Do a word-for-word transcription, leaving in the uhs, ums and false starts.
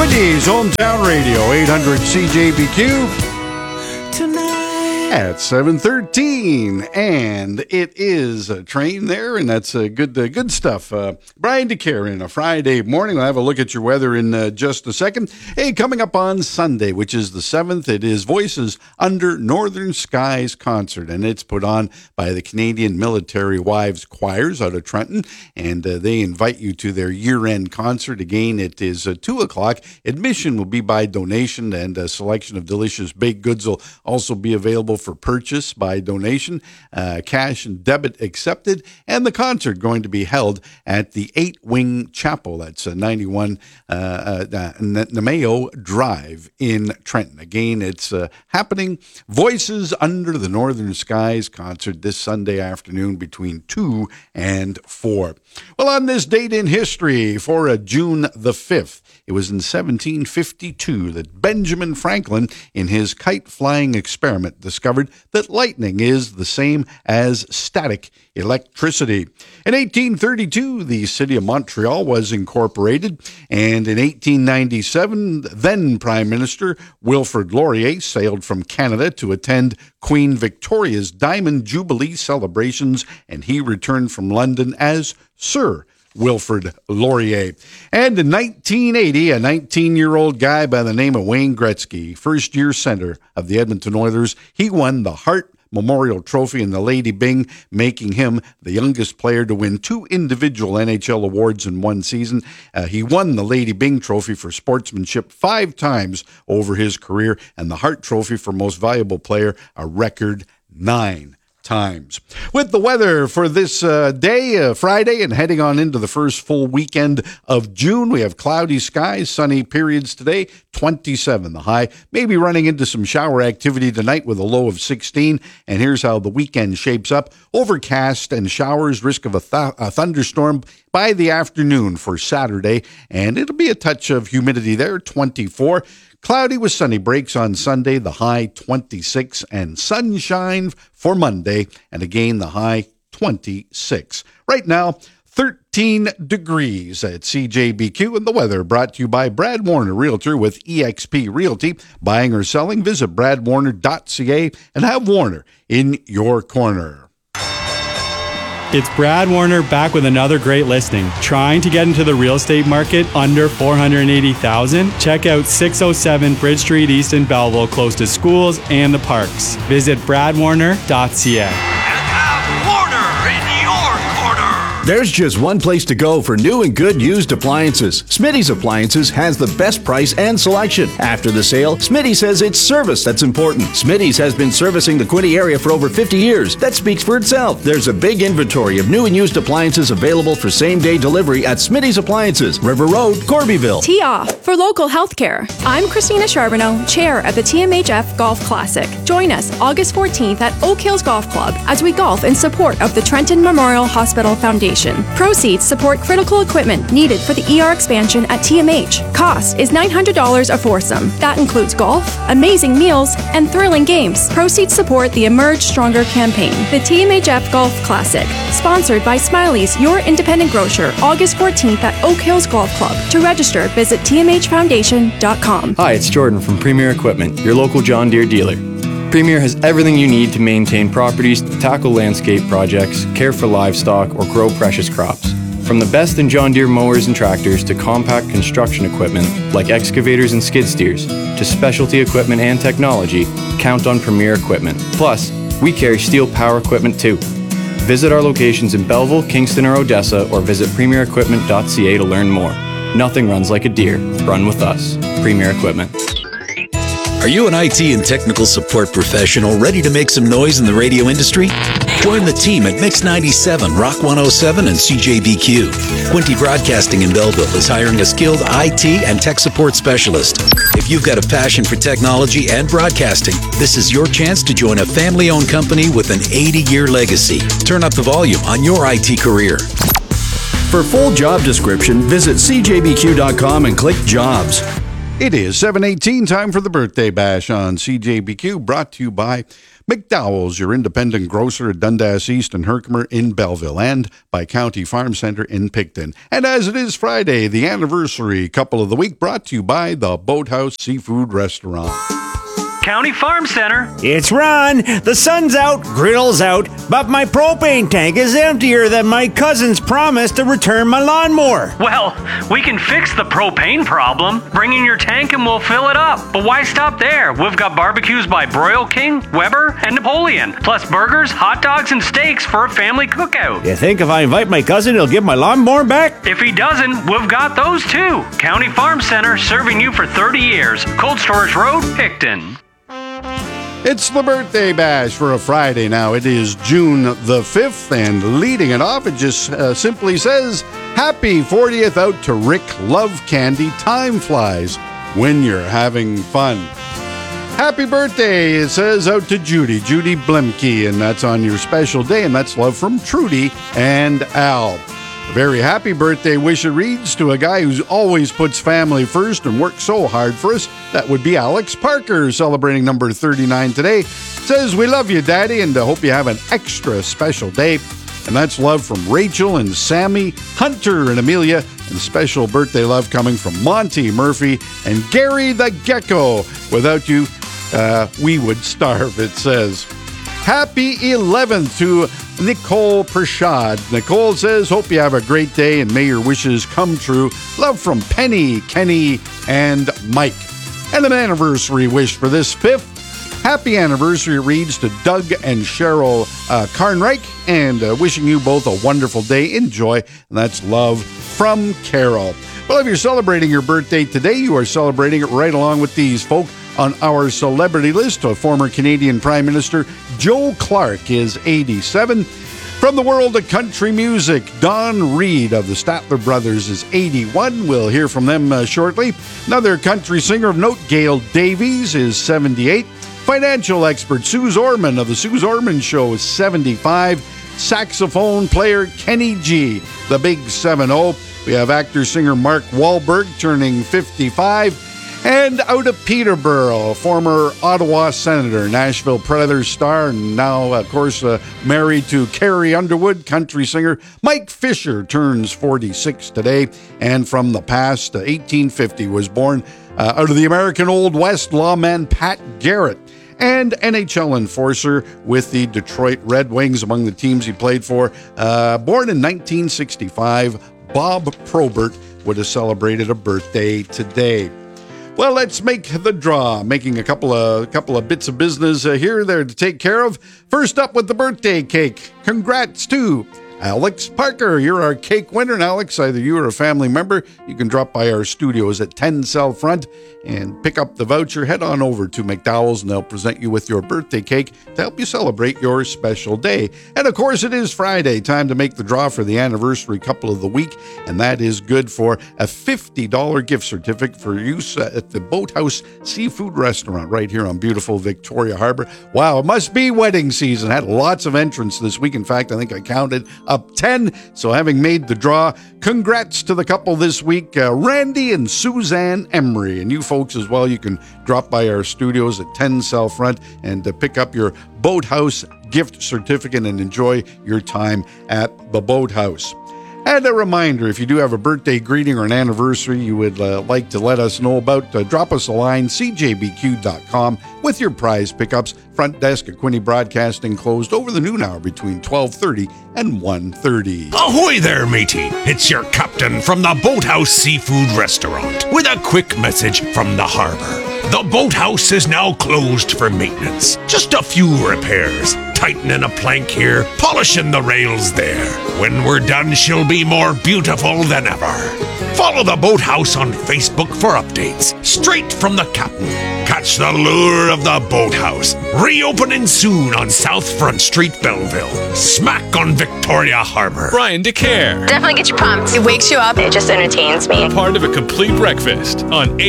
Quinty's Hometown Radio, eight hundred C J B Q. At seven thirteen, and it is a train there, and that's uh, good uh, good stuff. Uh, Brian DeCare in a Friday morning. We'll have a look at your weather in uh, just a second. Hey, coming up on Sunday, which is the seventh, it is Voices Under Northern Skies concert, and it's put on by the Canadian Military Wives Choirs out of Trenton, and uh, they invite you to their year-end concert. Again, it is uh, two o'clock. Admission will be by donation, and a selection of delicious baked goods will also be available for purchase by donation, uh, cash and debit accepted, and the concert going to be held at the Eight Wing Chapel. That's uh, ninety-one uh, uh, Namao Drive in Trenton. Again, it's uh, happening. Voices Under the Northern Skies concert this Sunday afternoon between two and four. Well, on this date in history, for uh, June the fifth, it was in seventeen fifty-two that Benjamin Franklin, in his kite-flying experiment, discovered that lightning is the same as static electricity. In eighteen thirty-two, the city of Montreal was incorporated, and in eighteen ninety-seven, then Prime Minister Wilfrid Laurier sailed from Canada to attend Queen Victoria's Diamond Jubilee celebrations, and he returned from London as Sir Wilfrid Laurier. And in nineteen eighty, a nineteen-year-old guy by the name of Wayne Gretzky, first-year center of the Edmonton Oilers, he won the Hart Memorial Trophy in the Lady Byng, making him the youngest player to win two individual N H L awards in one season. Uh, he won the Lady Byng Trophy for sportsmanship five times over his career, and the Hart Trophy for most valuable player a record nine times. With the weather for this uh, day, uh, Friday, and heading on into the first full weekend of June, we have cloudy skies, sunny periods today, twenty-seven the high, maybe running into some shower activity tonight with a low of sixteen, and here's how the weekend shapes up. Overcast and showers, risk of a, th- a thunderstorm by the afternoon for Saturday, and it'll be a touch of humidity there, twenty-four. Cloudy with sunny breaks on Sunday, the high twenty-six, and sunshine for Monday, and again the high twenty-six. Right now, thirteen degrees at C J B Q, and the weather brought to you by Brad Warner, Realtor with E X P Realty. Buying or selling, visit brad warner dot c a and have Warner in your corner. It's Brad Warner back with another great listing. Trying to get into the real estate market under four hundred eighty thousand dollars? Check out six oh seven Bridge Street East in Belleville, close to schools and the parks. Visit brad warner dot c a. There's just one place to go for new and good used appliances. Smitty's Appliances has the best price and selection. After the sale, Smitty says it's service that's important. Smitty's has been servicing the Quinte area for over fifty years. That speaks for itself. There's a big inventory of new and used appliances available for same-day delivery at Smitty's Appliances, River Road, Corbyville. Tee off for local healthcare. I'm Christina Charbonneau, chair at the T M H F Golf Classic. Join us August fourteenth at Oak Hills Golf Club as we golf in support of the Trenton Memorial Hospital Foundation. Proceeds support critical equipment needed for the E R expansion at T M H. Cost is nine hundred dollars a foursome. That includes golf, amazing meals, and thrilling games. Proceeds support the Emerge Stronger campaign. The T M H F Golf Classic, sponsored by Smiley's, your independent grocer, August fourteenth at Oak Hills Golf Club. To register, visit t m h foundation dot com. Hi, it's Jordan from Premier Equipment, your local John Deere dealer. Premier has everything you need to maintain properties, tackle landscape projects, care for livestock, or grow precious crops. From the best in John Deere mowers and tractors to compact construction equipment like excavators and skid steers, to specialty equipment and technology, count on Premier Equipment. Plus, we carry steel power equipment too. Visit our locations in Belleville, Kingston, or Odessa, or visit premier equipment dot c a to learn more. Nothing runs like a Deere. Run with us. Premier Equipment. Are you an I T and technical support professional ready to make some noise in the radio industry? Join the team at Mix ninety-seven, Rock one oh seven, and C J B Q. Quinte Broadcasting in Belleville is hiring a skilled I T and tech support specialist. If you've got a passion for technology and broadcasting, this is your chance to join a family-owned company with an eighty-year legacy. Turn up the volume on your I T career. For full job description, visit c j b q dot com and click Jobs. It is seven eighteen, time for the Birthday Bash on C J B Q, brought to you by McDowell's, your independent grocer at Dundas East and Herkimer in Belleville, and by County Farm Center in Picton. And as it is Friday, the anniversary couple of the week, brought to you by the Boathouse Seafood Restaurant. County Farm Center. It's Ron. The sun's out, grill's out, but my propane tank is emptier than my cousin's promise to return my lawnmower. Well, we can fix the propane problem. Bring in your tank and we'll fill it up. But why stop there? We've got barbecues by Broil King, Weber, and Napoleon. Plus burgers, hot dogs, and steaks for a family cookout. You think if I invite my cousin, he'll give my lawnmower back? If he doesn't, we've got those too. County Farm Center, serving you for thirty years. Cold Storage Road, Picton. It's the birthday bash for a Friday now. It is June the fifth, and leading it off, it just uh, simply says, Happy fortieth out to Rick Love Candy. Time flies when you're having fun. Happy birthday, it says, out to Judy, Judy Blemke, and that's on your special day, and that's love from Trudy and Al. A very happy birthday wish it reads to a guy who always puts family first and works so hard for us. That would be Alex Parker, celebrating number thirty-nine today. Says, we love you, Daddy, and uh, hope you have an extra special day. And that's love from Rachel and Sammy, Hunter and Amelia, and special birthday love coming from Monty Murphy and Gary the Gecko. Without you, uh, we would starve, it says. Happy eleventh to Nicole Prashad. Nicole says, hope you have a great day and may your wishes come true. Love from Penny, Kenny, and Mike. And an anniversary wish for this fifth. Happy anniversary reads to Doug and Cheryl uh, Carnreich, and uh, wishing you both a wonderful day. Enjoy. And that's love from Carol. Well, if you're celebrating your birthday today, you are celebrating it right along with these folk on our celebrity list. A former Canadian Prime Minister Joe Clark is eighty-seven. From the world of country music, Don Reed of the Statler Brothers is eighty-one. We'll hear from them uh, shortly. Another country singer of note, Gail Davies, is seventy-eight. Financial expert Suze Orman of the Suze Orman Show is seventy-five. Saxophone player Kenny G, the big seven oh. We have actor-singer Mark Wahlberg turning fifty-five. And out of Peterborough, former Ottawa Senator, Nashville Predators star, and now, of course, uh, married to Carrie Underwood, country singer Mike Fisher turns forty-six today. And from the past, uh, eighteen fifty was born uh, out of the American Old West lawman Pat Garrett. And N H L enforcer with the Detroit Red Wings, among the teams he played for. Uh, born in nineteen sixty-five, Bob Probert would have celebrated a birthday today. Well, let's make the draw, making a couple of couple of bits of business uh, here there to take care of. First up with the birthday cake. Congrats to Alex Parker. You're our cake winner. And Alex, either you or a family member, you can drop by our studios at ten Cell Front and pick up the voucher. Head on over to McDowell's and they'll present you with your birthday cake to help you celebrate your special day. And of course, it is Friday, time to make the draw for the anniversary couple of the week. And that is good for a fifty dollars gift certificate for use at the Boathouse Seafood Restaurant right here on beautiful Victoria Harbor. Wow, it must be wedding season. Had lots of entrants this week. In fact, I think I counted up ten. So having made the draw, congrats to the couple this week, uh, Randy and Suzanne Emery. And you folks as well, you can drop by our studios at ten Cell Front and uh, pick up your Boathouse gift certificate and enjoy your time at the Boathouse. And a reminder, if you do have a birthday greeting or an anniversary you would uh, like to let us know about, uh, drop us a line, c j b q dot com, with your prize pickups. Front desk at Quinte Broadcasting closed over the noon hour between twelve thirty and one thirty. Ahoy there, matey. It's your captain from the Boathouse Seafood Restaurant with a quick message from the harbor. The boathouse is now closed for maintenance. Just a few repairs. Tightening a plank here, polishing the rails there. When we're done, she'll be more beautiful than ever. Follow the Boathouse on Facebook for updates. Straight from the captain. Catch the lure of the Boathouse. Reopening soon on South Front Street, Belleville. Smack on Victoria Harbor. Brian DeCare. Definitely get you pumped. It wakes you up. It just entertains me. Part of a complete breakfast on